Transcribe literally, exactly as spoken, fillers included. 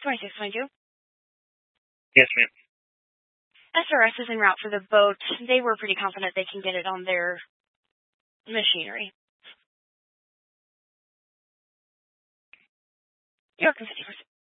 twenty-six twenty-two. Yes, ma'am. S R S is en route for the boat. They were pretty confident they can get it on their machinery. You're welcome, fifty percent.